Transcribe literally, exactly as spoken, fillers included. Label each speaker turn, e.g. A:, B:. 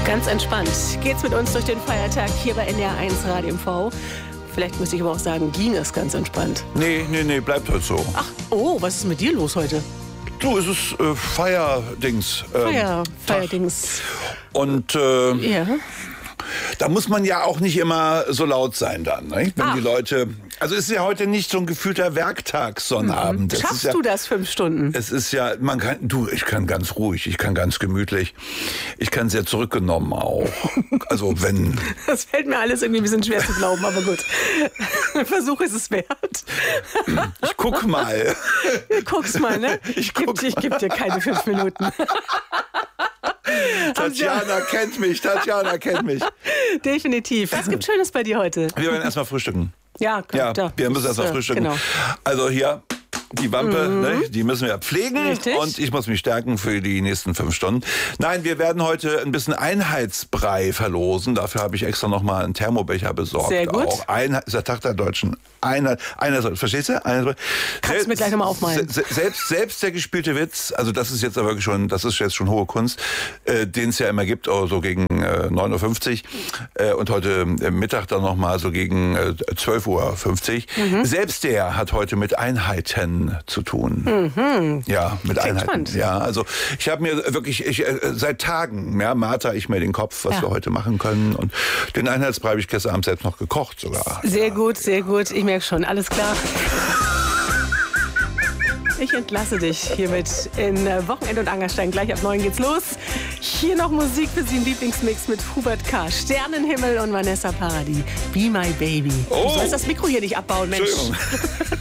A: Ganz entspannt geht's mit uns durch den Feiertag hier bei N D R eins Radio M V. Vielleicht müsste ich aber auch sagen, ging es ganz entspannt.
B: Nee, nee, nee, bleibt halt so.
A: Ach, oh, was ist mit dir los heute?
B: Du, es ist äh, Feierdings. Ähm,
A: Feier, Feierdings.
B: Und äh,
A: Ja.
B: da muss man ja auch nicht immer so laut sein dann, nicht? Wenn
A: Ach.
B: die Leute... Also es ist ja heute nicht so ein gefühlter Werktagssonnabend. Das
A: Schaffst
B: ist ja,
A: du das fünf Stunden?
B: Es ist ja, man kann, du, ich kann ganz ruhig, ich kann ganz gemütlich, ich kann sehr zurückgenommen auch. Also wenn...
A: Das fällt mir alles irgendwie ein bisschen schwer zu glauben, aber gut. Ein Versuch ist es wert.
B: Ich guck mal.
A: Guck's mal, ne?
B: Ich guck
A: geb, ich gebe dir keine fünf Minuten.
B: Tatjana kennt mich, Tatjana kennt mich.
A: Definitiv. Was gibt Schönes bei dir heute?
B: Wir werden erstmal frühstücken.
A: Ja, klar.
B: Ja,
A: da.
B: wir müssen erstmal
A: Ja,
B: frühstücken.
A: Genau.
B: Also hier, die Wampe,
A: Mhm.
B: ne, die müssen wir pflegen.
A: Richtig.
B: Und ich muss mich stärken für die nächsten fünf Stunden. Nein, wir werden heute ein bisschen Einheitsbrei verlosen. Dafür habe ich extra nochmal einen Thermobecher besorgt.
A: Sehr gut.
B: Auch Einheit, ist der Tag der Deutschen Einheit. Einheit, verstehst du? Einheit,
A: Kannst du mir gleich nochmal aufmalen.
B: Se, selbst, selbst der gespielte Witz, also das ist jetzt aber wirklich schon, das ist jetzt schon hohe Kunst, äh, den es ja immer gibt, oh, so gegen äh, neun Uhr fünfzig äh, und heute äh, Mittag dann nochmal so gegen äh, zwölf Uhr fünfzig. Mhm. Selbst der hat heute mit Einheiten zu tun. Mhm. Ja, mit
A: Klingt
B: Einheiten.
A: spannend.
B: Ja, also ich habe mir wirklich, ich, äh, seit Tagen, ja, marter ich mir den Kopf, was
A: Ja.
B: wir heute machen können. Und den Einheitsbrei habe ich gestern Abend selbst noch gekocht sogar.
A: Sehr gut, sehr gut. Ich merke schon, alles klar. Ich entlasse dich hiermit in Wochenend und Angerstein. Gleich ab neun geht's los. Hier noch Musik für Sie im Lieblingsmix mit Hubert K., Sternenhimmel und Vanessa Paradis. Be My Baby.
B: Oh.
A: Du sollst das Mikro hier nicht abbauen, Mensch.
B: Entschuldigung.